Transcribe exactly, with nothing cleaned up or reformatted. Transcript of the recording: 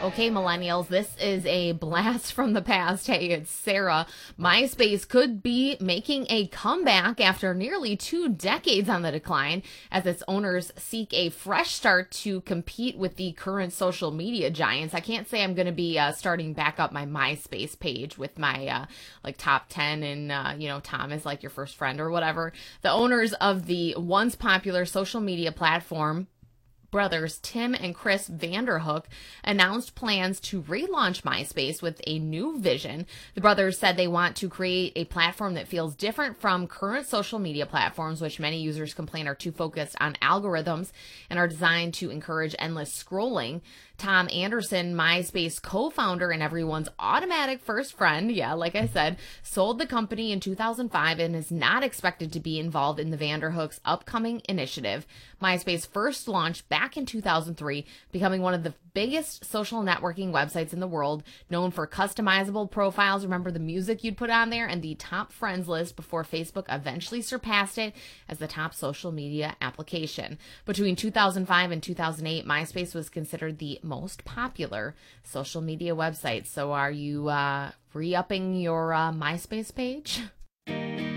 Okay, millennials, this is a blast from the past. Hey, it's Sarah. MySpace could be making a comeback after nearly two decades on the decline as its owners seek a fresh start to compete with the current social media giants. I can't say I'm going to be uh, starting back up my MySpace page with my uh, like top ten and, uh, you know, Tom is like your first friend or whatever. The owners of the once popular social media platform, brothers Tim and Chris Vanderhook, announced plans to relaunch MySpace with a new vision. The brothers said they want to create a platform that feels different from current social media platforms, which many users complain are too focused on algorithms and are designed to encourage endless scrolling. Tom Anderson, MySpace co-founder and everyone's automatic first friend, yeah, like I said, sold the company in two thousand five and is not expected to be involved in the Vanderhook's upcoming initiative. MySpace first launched back in two thousand three, becoming one of the biggest social networking websites in the world, known for customizable profiles. Remember the music you'd put on there, and the top friends list before Facebook eventually surpassed it as the top social media application. Between two thousand five and two thousand eight, MySpace was considered the most popular social media website. So are you uh, re-upping your uh, MySpace page?